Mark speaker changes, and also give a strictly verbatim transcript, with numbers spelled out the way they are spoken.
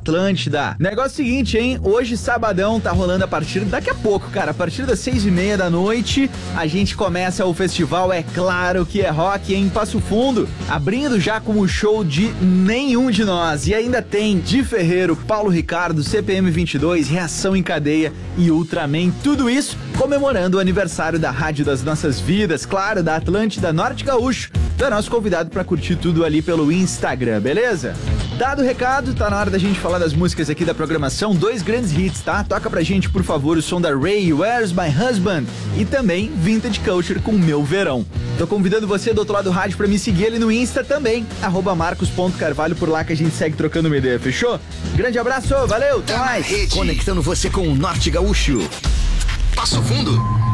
Speaker 1: Atlântida. Negócio seguinte, hein? Hoje, sabadão, tá rolando a partir daqui a pouco, cara. A partir das seis e meia da noite, a gente começa o festival É Claro Que É Rock em Passo Fundo, abrindo já com o show de Nenhum de Nós. E ainda tem Di Ferreiro, Paulo Ricardo, C P M vinte e dois, Reação em Cadeia e Ultraman. Tudo isso comemorando o aniversário da Rádio das Nossas Vidas, claro, da Atlântida Norte Gaúcho. Então é nosso convidado pra curtir tudo ali pelo Instagram, beleza? Dado o recado, tá na hora da gente falar das músicas aqui da programação. Dois grandes hits, tá? Toca pra gente, por favor, o som da Ray, Where's My Husband? E também Vintage Culture com Meu Verão. Tô convidando você do outro lado do rádio pra me seguir ali no Insta também, arroba marcos ponto carvalho, por lá que a gente segue trocando uma ideia, fechou? Grande abraço, valeu, até mais!
Speaker 2: Conectando você com o Norte Gaúcho. Passo Fundo.